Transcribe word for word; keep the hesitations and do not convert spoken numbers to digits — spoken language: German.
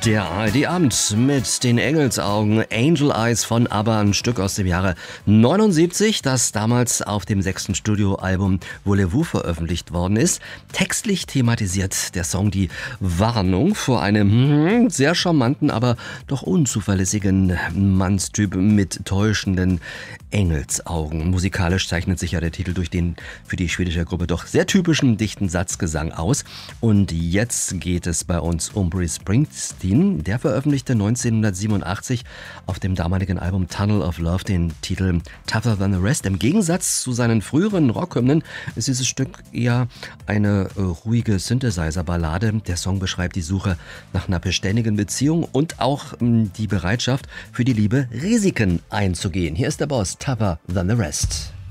Der A R D-Abend mit den Engelsaugen, Angel Eyes von ABBA, ein Stück aus dem Jahre neunundsiebzig, das damals auf dem sechsten Studioalbum Voulez-Vous veröffentlicht worden ist. Textlich thematisiert der Song die Warnung vor einem hm, sehr charmanten, aber doch unzuverlässigen Mannstyp mit täuschenden Engelsaugen. Musikalisch zeichnet sich ja der Titel durch den für die schwedische Gruppe doch sehr typischen dichten Satzgesang aus. Und jetzt geht es bei uns um Bruce Springsteen. Der veröffentlichte neunzehnhundertsiebenundachtzig auf dem damaligen Album Tunnel of Love den Titel Tougher Than the Rest. Im Gegensatz zu seinen früheren Rockhymnen ist dieses Stück eher eine äh, ruhige Synthesizer-Ballade. Der Song beschreibt die Suche nach einer beständigen Beziehung und auch mh, die Bereitschaft für die Liebe Risiken einzugehen. Hier ist der Boss, Tougher Than the Rest.